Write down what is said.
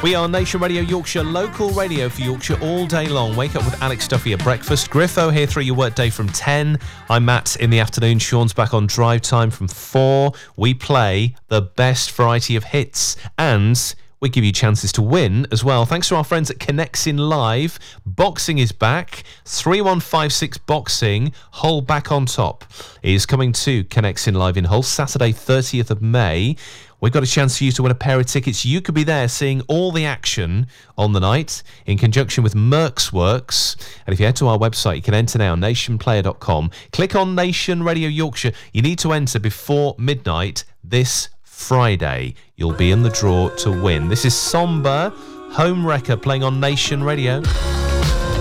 We are Nation Radio Yorkshire, local radio for Yorkshire all day long. Wake up with Alex Duffy at breakfast. Griffo here through your workday from 10. I'm Matt in the afternoon. Sean's back on drive time from 4. We play the best variety of hits and we give you chances to win as well. Thanks to our friends at Connexin Live. Boxing is back. 3156 Boxing, Hull back on top, is coming to Connexin Live in Hull Saturday 30th of May. We've got a chance for you to win a pair of tickets. You could be there seeing all the action on the night in conjunction with Merck's Works. And if you head to our website, you can enter now, nationplayer.com. Click on Nation Radio Yorkshire. You need to enter before midnight this Friday. You'll be in the draw to win. This is Somber, Home Wrecker, playing on Nation Radio.